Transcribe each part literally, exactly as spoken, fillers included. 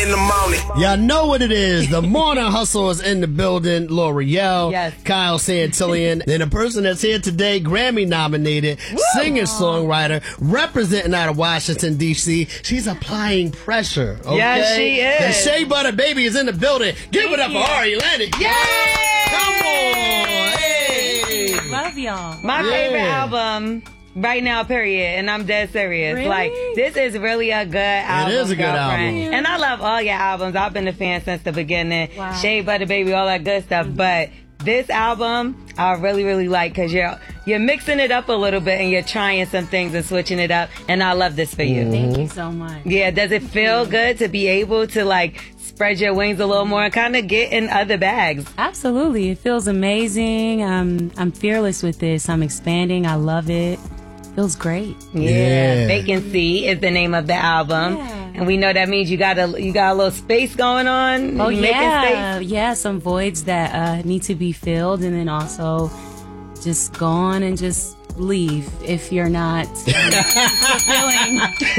in the morning. Y'all know what it is. The Morning Hustle is in the building. L'Oreal, yes. Kyle Santillan. Then the person that's here today, Grammy nominated, singer-songwriter, representing out of Washington, D C She's applying pressure. Okay? Yes, she is. The Shea Butter Baby is in the building. Give Thank it up you. for Ari Lennox. Yay! Come on. Hey. Love y'all. My Yeah. favorite album right now, period, and I'm dead serious. Really? Like, this is really a good album. is a good girlfriend. album. And I love all your albums. I've been a fan since the beginning. Wow. Shea Butter Baby, all that good stuff. Mm-hmm. But this album, I really, really like because you're you're mixing it up a little bit and you're trying some things and switching it up. And I love this for you. Thank you so much. Yeah, does it feel good to be able to like spread your wings a little more and kind of get in other bags? Absolutely. It feels amazing. Um, I'm fearless with this. I'm expanding. I love it. Feels great. Yeah. Yeah. Vacancy is the name of the album. Yeah. And we know that means you got a you got a little space going on. Oh, You making yeah. space? Yeah, some voids that uh, need to be filled, and then also just go on and just leave if you're not fulfilling.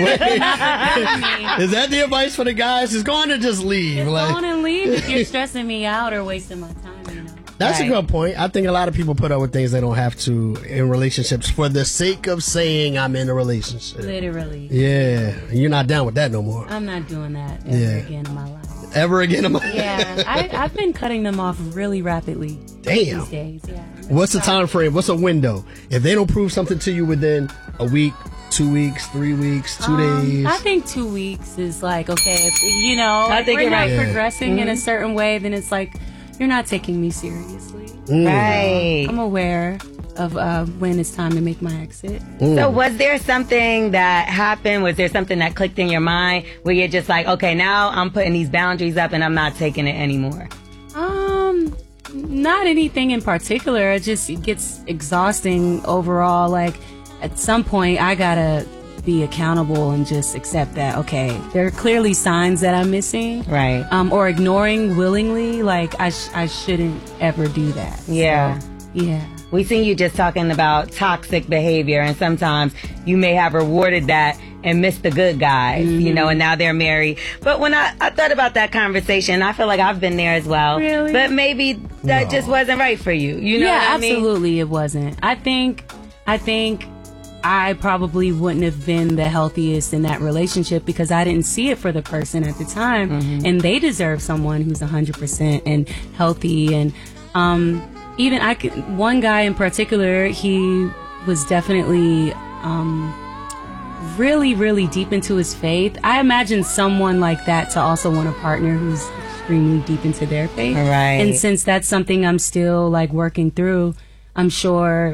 Is that the advice for the guys? Just go on and just leave. Just Like, go on and leave if you're stressing me out or wasting my time, you know. that's Right. a good point. I think a lot of people put up with things they don't have to in relationships for the sake of saying I'm in a relationship. Literally. Yeah, you're not down with that no more. I'm not doing that ever Yeah. again in my life. Ever again in my Yeah, I, I've been cutting them off really rapidly Damn. these days. Yeah. What's the time frame? What's a window? If they don't prove something to you within a week, two weeks, three weeks, two Um, days. I think two weeks is like, okay, if, you know, I if think we're you're not right. Yeah. progressing in a certain way, then it's like, you're not taking me seriously. Right. I'm aware of uh, when it's time to make my exit. So was there something that happened? Was there something that clicked in your mind where you're just like, okay, now I'm putting these boundaries up and I'm not taking it anymore? Um, not anything in particular. It just it gets exhausting overall. Like, at some point, I gotta be accountable and just accept that, okay, there are clearly signs that I'm missing. Right. Um, or ignoring willingly. Like, I, sh- I shouldn't ever do that. Yeah. So, yeah. We seen you just talking about toxic behavior, and sometimes you may have rewarded that and missed the good guys, you know, and now they're married. But when I, I thought about that conversation, I feel like I've been there as well. Really? But maybe that No. just wasn't right for you. You know yeah, what I mean? absolutely it wasn't. I think, I think I probably wouldn't have been the healthiest in that relationship because I didn't see it for the person at the time. Mm-hmm. And they deserve someone who's one hundred percent and healthy. And um, even I could, one guy in particular, he was definitely um, really, really deep into his faith. I imagine someone like that to also want a partner who's extremely deep into their faith. Right. And since that's something I'm still like working through, I'm sure